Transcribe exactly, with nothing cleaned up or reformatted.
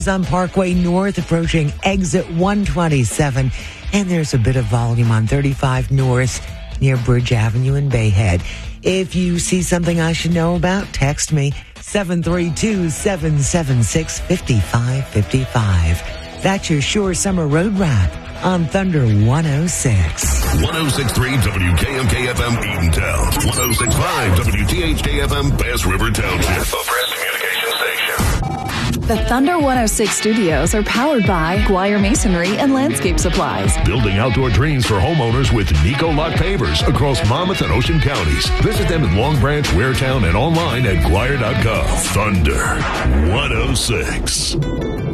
On Parkway North approaching exit one twenty-seven, and there's a bit of volume on thirty-five North near Bridge Avenue in Bayhead. If you see something I should know about, text me seven three two, seven seven six, five five five five. That's your Shore Summer Road Wrap on Thunder one oh six. one oh six point three W K M K F M Eatontown. one oh six point five W T H K F M Bass River Township. A press communication station. The Thunder one oh six studios are powered by Guire Masonry and Landscape Supplies. Building outdoor dreams for homeowners with Nico Lock Pavers across Monmouth and Ocean counties. Visit them in Long Branch, Waretown, and online at Guire dot com. Thunder one oh six.